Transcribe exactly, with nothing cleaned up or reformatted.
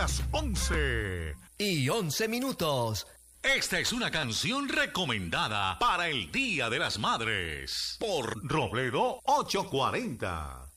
las once y once minutos. Esta es una canción recomendada para el Día de las Madres por Robledo ochocientos cuarenta.